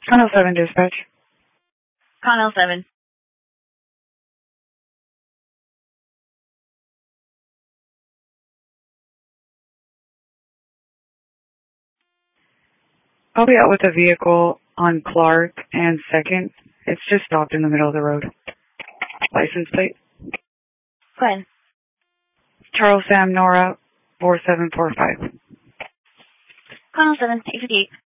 Connell 7 dispatch. Connell 7. I'll be out with a vehicle on Clark and 2nd. It's just stopped in the middle of the road. License plate. Glenn. Charles Sam Nora 4745. Connell 7, 858.